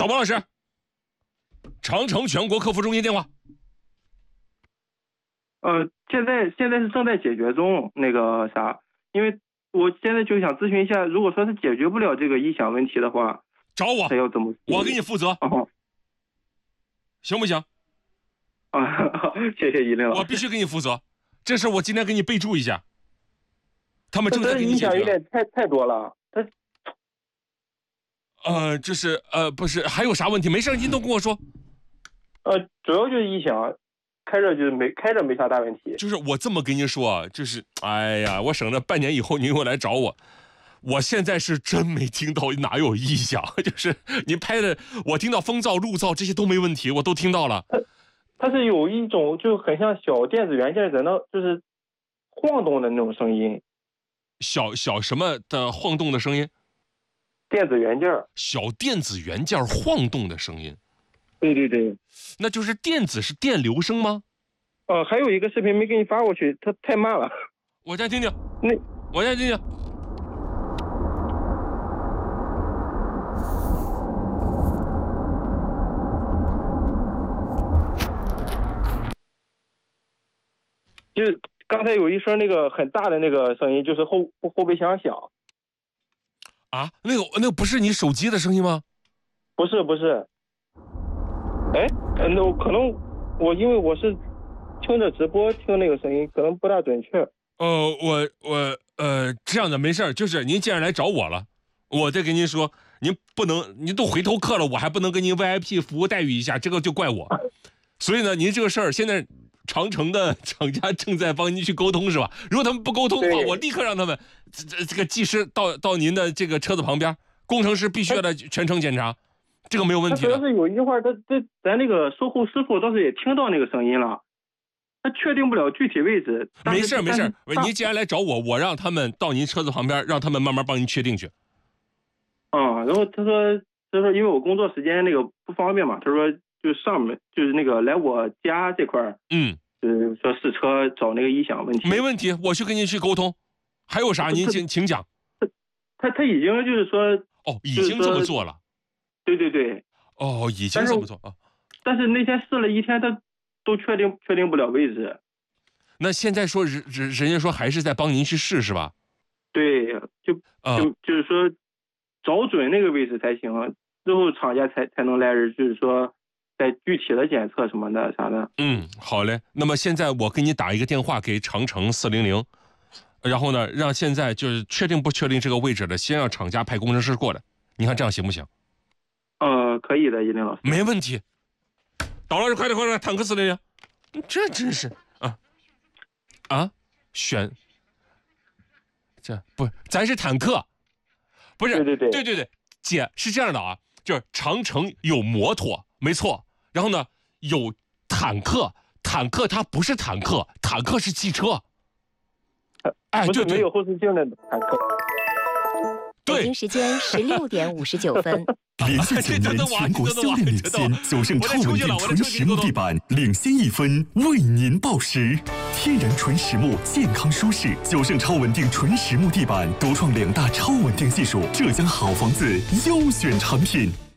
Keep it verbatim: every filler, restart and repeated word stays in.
导播老师，长城全国客服中心电话。 呃，现在现在是正在解决中，那个啥，因为我现在就想咨询一下，如果说是解决不了这个异响问题的话， 找我， 他要怎么？ 我给你负责， 哦、 行不行？ 啊，谢谢依林老师。 我必须给你负责，这事我今天给你备注一下。他们正在给你影解决。 响有点太太多了。他， 呃，这是呃不是还有啥问题？没事，您都跟我说。 呃，主要就是异响。开着就是没开着没啥大问题， 就是我这么跟您说啊，就是哎呀，我省着半年以后您又来找我，我现在是真没听到哪有异响，就是您拍的，我听到风噪、路噪这些都没问题，我都听到了。 它它是有一种就很像小电子元件在那就是晃动的那种声音， 小小什么的晃动的声音？ 电子元件， 小电子元件晃动的声音。 对对对， 那就是电子是电流声吗？ 呃，还有一个视频没给你发过去，它太慢了。 我再听听， 那我再听听。 就是刚才有一声那个很大的那个声音，就是后后备箱响。 啊，那个那个不是你手机的声音吗？ 不是不是。哎，那我可能我因为我是听着直播听那个声音，可能不大准确。 呃，我我呃这样的没事，就是您既然来找我了，我再跟您说，您不能，您都回头客了，我还不能跟您 V I P 服务待遇一下，这个就怪我。所以呢，您这个事儿现在长城的厂家正在帮您去沟通，是吧？如果他们不沟通的话，我立刻让他们这这个技师到到您的这个车子旁边，工程师必须要来全程检查。这个没有问题的。 他主要是有一句话，他这咱那个售后师傅倒是也听到那个声音了，他确定不了具体位置。 没事没事，您既然来找我，我让他们到您车子旁边，让他们慢慢帮您确定去。 嗯，然后他说他说因为我工作时间那个不方便嘛，他说就上面就是那个来我家这块儿， 嗯， 就是说试车找那个异响问题。 没问题，我去跟您去沟通。还有啥您请请讲。 他他已经就是说哦，已经这么做了。 对对对， 哦，已经这么做啊！ 但是那天试了一天，他都确定确定不了位置。 那现在说人人人家说还是在帮您去试是吧？ 对，就就就是说找准那个位置才行，之后厂家才才能来人，就是说在具体的检测什么的啥的。 嗯，好嘞。那么现在我给你打一个电话给长城四零零，然后呢，让现在就是确定不确定这个位置的，先让厂家派工程师过来。你看这样行不行？ 呃，可以的，依林老师。 没问题。导老师，快点快点，坦克四零零，这真是啊啊，选这不，咱是坦克，不是？ 对对对对对对，姐是这样的啊，就是长城有摩托，没错，然后呢有坦克，坦克它不是坦克，坦克是汽车。哎， 不是对对， 没有后视镜的坦克。 北京时间十六点五十九分。 连续九年全国销量领先，九盛超稳定纯实木地板领先一分，为您报时。天然纯实木，健康舒适，九盛超稳定纯实木地板独创两大超稳定技术，浙江好房子优选产品。